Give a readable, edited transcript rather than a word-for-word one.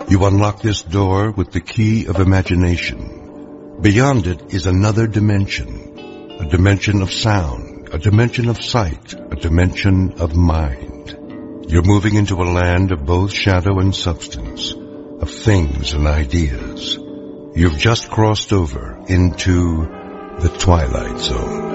You unlock this door with the key of imagination. Beyond it is another dimension, a dimension of sound, a dimension of sight, a dimension of mind. You're moving into a land of both shadow and substance, of things and ideas. You've just crossed over into the Twilight Zone.